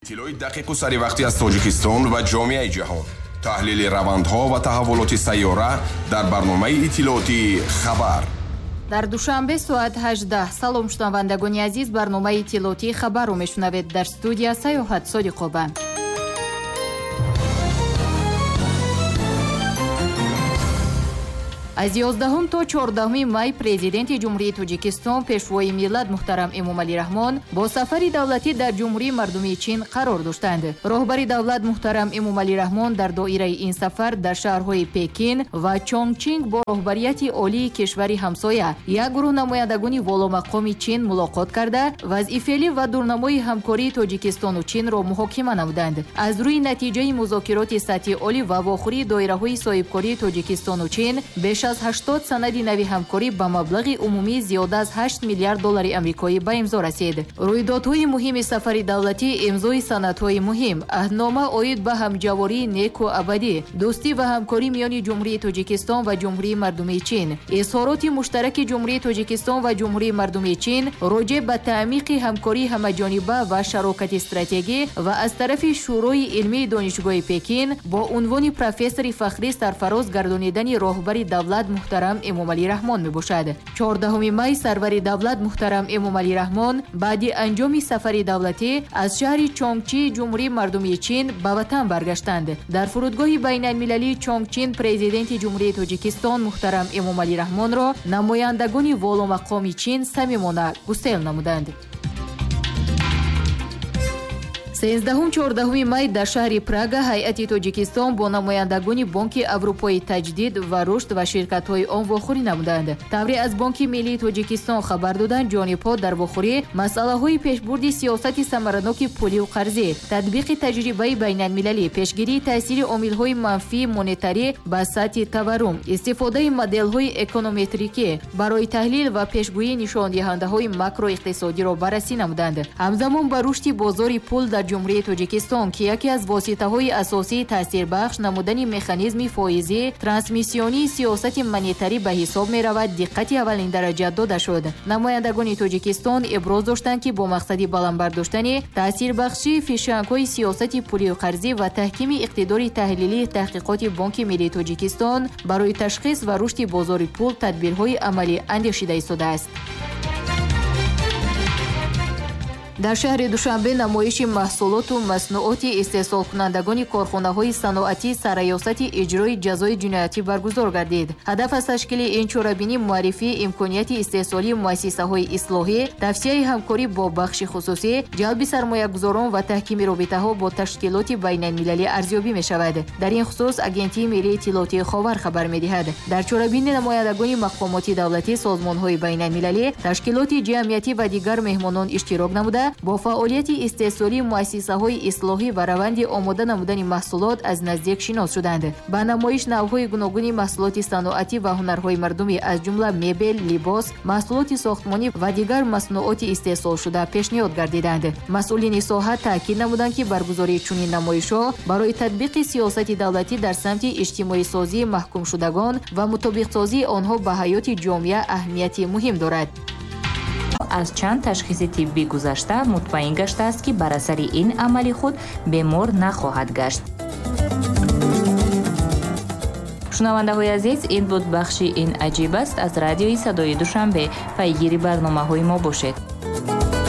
اطلاعی دقیق و سریع وقتی از تاجیکستان و جامعه جهان. تحلیل روندها و تحولات سیاره در برنامه اطلاعاتی خبر. در دوشنبه ساعت 18 سلام شنوندگان عزیز، برنامه اطلاعاتی خبر رو میشنوید. در استودیو سیاحت صادق‌آباد. از 11 تا 14 مای پرزیدنت جمهوری تاجیکستان پیشوای ملت محترم امامعلی رحمان با سفری دولتی در جمهوری مردمی چین قرار داشتند. راهبر دولت محترم امامعلی رحمان در دایره این سفر در شهرهای پکین و چونگچینگ با راهبریت عالی کشوری همسایه یک گروه نمایندگان والامقام چین ملاقات کرده وضع فعلی و دورنمای همکاری تاجیکستان و چین را محاکمه نمودند. از روی نتیجه مذاکرات سطحی عالی و واخوری دایره‌های صاحبکاری تاجیکستان و چین بیش از 80 سند نوی همکاری با مبلغ عمومی زیاده از 8 میلیارد دلار آمریکایی به امضا رسید. رویدادهای مهم سفر دولتی امضای سندهای مهم، عهدنامه عاید به همجواری نیک و ابدی، دوستی و همکاری میان جمهوری تاجیکستان و جمهوری مردمی چین، اظهارات مشترک جمهوری تاجیکستان و جمهوری مردمی چین راجع به تعمیق همکاری همه‌جانبه و شراکت استراتژی و از طرف شورای علمی دانشگاه پکین با عنوان پروفسور فخری سرفراز گردانیدن راهبر دولت محترم امامعلی رحمان می باشد. 14 می سرور دولت محترم امامعلی رحمان بعد انجام سفر دولتی از شهر چونگچی جمهوری مردمی چین به وطن برگشتند. در فرودگاه بین المللی چونگچین پرزیدنت جمهوری تاجیکستان محترم امامعلی رحمان را نمایندگان والامقام چین صمیمانه گسیل نمودند. 13-14 مای در شهر پراگ هیئت تاجیکستان با نمایندگان بانک اروپایی تجدید و رشد و شرکت‌های آن واخوری نمودند. طوری از بانک ملی تاجیکستان خبر دادند جانب‌ها در واخوری مسائل پیشبرد سیاست ثمرناک پولی و قرضی، تطبیق تجربه بین المللی، پیشگیری تاثیر عامل‌های منفی مانیتاری بر سطح تورم، استفاده مدل‌های اکونومتریکی برای تحلیل و پیشگویی نشاندهنده‌های ماکرو اقتصادی را بررسی نمودند. همزمان با رشد بازار پول در جمهوری تاجیکستان که یکی از واسطه‌های اساسی تاثیربخش نمودن مکانیزم فایزی ترانسمیسیونی سیاست مانیتاری به حساب می‌رود دقت اولین درجه داده شد. نمایندگان تاجیکستان ابراز داشتند که با مقصد بلند برداشتن تاثیربخشی فیشنگ‌های سیاست پولی و قرضی و تحکیم اقتدار تحلیلی تحقیقات بانک ملی تاجیکستان برای تشخیص و رشد بازار پول تدبیرهای عملی اندیشیده ایستاده است. در شهر دوشنبه نمایش محصولات و مصنوعات استحصال کنندگان کارخانه‌های صنعتی سرریاست اجرای جزای جنایتی برگزار گردید. هدف از تشکیل این چاره‌بینی معرفی امکانیت استحصالی مؤسسه‌های اصلاحی، توسعه همکاری با بخش خصوصی، جلب سرمایه‌گذاران و تحکیم رابطه‌ها با تشکیلات بین‌المللی ارزیابی می‌شود. در این خصوص اگنتی ملی اطلاعاتی خاور خبر می‌دهد در چاره‌بینی نمایندگان مقامات دولتی، سازمان‌های بین‌المللی، تشکیلات جمعیتی و دیگر مهمانان اشتراک نموده با فعالیت استحصالی مؤسسه‌های اصلاحی و روند آماده نمودن محصولات از نزدیک شناس شدند. با نمایش نوع‌های گوناگون محصولات صنعتی و هنرهای مردمی از جمله مبل، لباس، محصولات ساختمانی و دیگر مصنوعات استحصال شده پیشنهاد گردیدند. مسئولین ساحه تاکید نمودند که برگزاری چنین نمایش‌ها برای تطبیق سیاست دولتی در سمت اجتماعی سازی محکوم شدگان و مطابق سازی آنها به حیات جامعه اهمیت مهم دارد. از چند تشخیص طبی گذشته مطمئن گشته است که بر اثر این عمل خود بیمار نخواهد گشت. شنونده های عزیز، این بود بخشی این عجیب است از رادیوی صدای دوشنبه. پیگیر برنامه های ما باشید.